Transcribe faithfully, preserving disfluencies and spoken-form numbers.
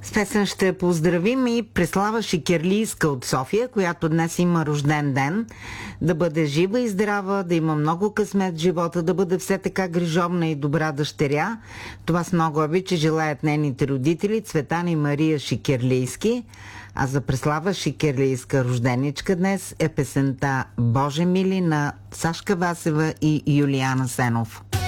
С песен ще поздравим и Преслава Шикерлийска от София, която днес има рожден ден. Да бъде жива и здрава, да има много късмет в живота, да бъде все така грижовна и добра дъщеря. Това с много обича желаят нейните родители Цветан и Мария Шикерлийски. А за Преслава Шикерлийска рожденичка днес е песента "Боже мили" на Сашка Васева и Юлиана Сенов.